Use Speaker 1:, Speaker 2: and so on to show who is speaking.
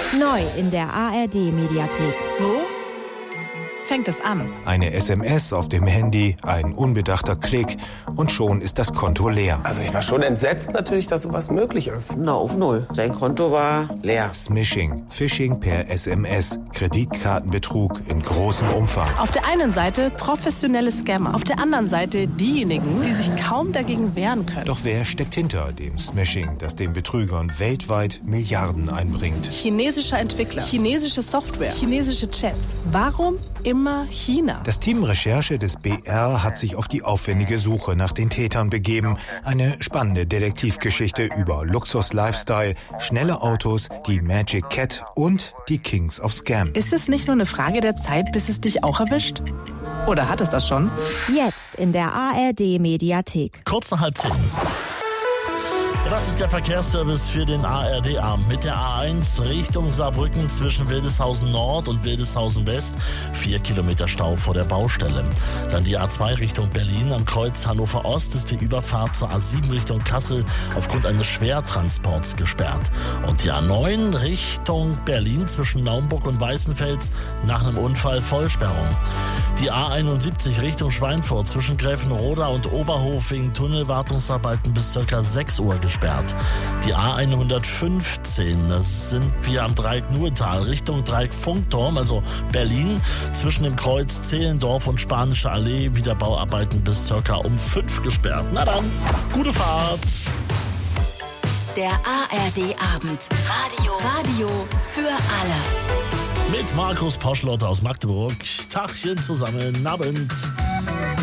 Speaker 1: Neu in der ARD-Mediathek.
Speaker 2: So fängt es an.
Speaker 3: Eine SMS auf dem Handy, ein unbedachter Klick und schon ist das Konto leer.
Speaker 4: Also ich war schon entsetzt natürlich, dass sowas möglich ist.
Speaker 5: Na, auf Null. Sein Konto war leer.
Speaker 3: Smishing, Phishing per SMS, Kreditkartenbetrug in großem Umfang.
Speaker 2: Auf der einen Seite professionelle Scammer, auf der anderen Seite diejenigen, die sich kaum dagegen wehren können.
Speaker 3: Doch wer steckt hinter dem Smishing, das den Betrügern weltweit Milliarden einbringt?
Speaker 2: Chinesischer Entwickler, chinesische Software, chinesische Chats. Warum immer China?
Speaker 3: Das Team Recherche des BR hat sich auf die aufwendige Suche nach den Tätern begeben. Eine spannende Detektivgeschichte über Luxus-Lifestyle, schnelle Autos, die Magic Cat und die Kings of Scam.
Speaker 2: Ist es nicht nur eine Frage der Zeit, bis es dich auch erwischt? Oder hat es das schon?
Speaker 1: Jetzt in der ARD-Mediathek.
Speaker 6: Kurz nach 9:30. Das ist der Verkehrsservice für den ARD-Abend. Mit der A1 Richtung Saarbrücken zwischen Wildeshausen Nord und Wildeshausen West 4 Kilometer Stau vor der Baustelle. Dann die A2 Richtung Berlin. Am Kreuz Hannover Ost ist die Überfahrt zur A7 Richtung Kassel aufgrund eines Schwertransports gesperrt. Und die A9 Richtung Berlin zwischen Naumburg und Weißenfels nach einem Unfall Vollsperrung. Die A71 Richtung Schweinfurt zwischen Gräfenroda und Oberhof wegen Tunnelwartungsarbeiten bis ca. 6 Uhr gesperrt. Die A115, das sind wir am Dreieck Nuetal Richtung Dreieck Funkturm, also Berlin, zwischen dem Kreuz Zehlendorf und Spanische Allee, Wiederbauarbeiten bis ca. um 5 gesperrt. Na dann, gute Fahrt!
Speaker 7: Der ARD-Abend. Radio für alle.
Speaker 6: Mit Markus Poschlotter aus Magdeburg. Tagchen zusammen, Abend.